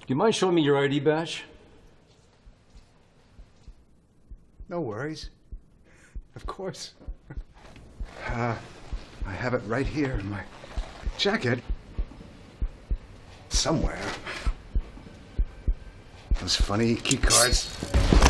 you mind showing me your ID badge? No worries. Of course. I have it right here in my jacket. Somewhere. Those funny key cards.